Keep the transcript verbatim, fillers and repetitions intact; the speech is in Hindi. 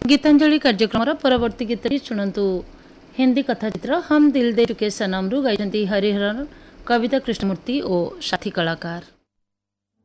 गीतांजलि कार्यक्रम परवर्ती गीत शुणु हिंदी कथाचित्र हम दिल दे चुके सनम रु गाइछन्ति हरिहरन कविता कृष्णमूर्ति और साथी कलाकार।